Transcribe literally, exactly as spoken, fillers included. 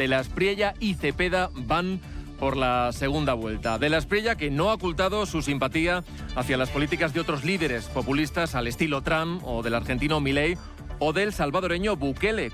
De la Espriella y Cepeda van por la segunda vuelta. De la Espriella, que no ha ocultado su simpatía hacia las políticas de otros líderes populistas al estilo Trump o del argentino Milei o del salvadoreño Bukele,